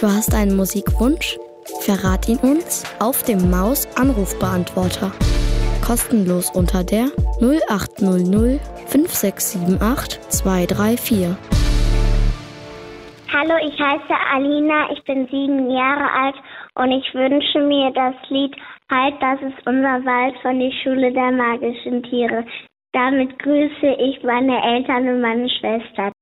Du hast einen Musikwunsch? Verrat ihn uns auf dem Maus-Anrufbeantworter. Kostenlos unter der 0800 5678 234. Hallo, ich heiße Alina, ich bin 7 Jahre alt und ich wünsche mir das Lied Halt, das ist unser Wald von der Schule der magischen Tiere. Damit grüße ich meine Eltern und meine Schwester.